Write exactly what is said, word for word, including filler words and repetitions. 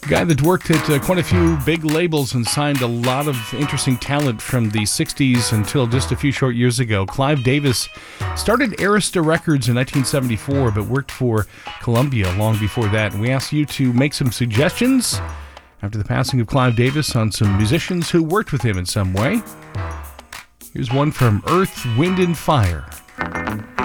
A guy that worked at uh, quite a few big labels and signed a lot of interesting talent from the sixties until just a few short years ago. Clive Davis started Arista Records in nineteen seventy-four, but worked for Columbia long before that. And we asked you to make some suggestions after the passing of Clive Davis on some musicians who worked with him in some way. Here's one from Earth, Wind and Fire.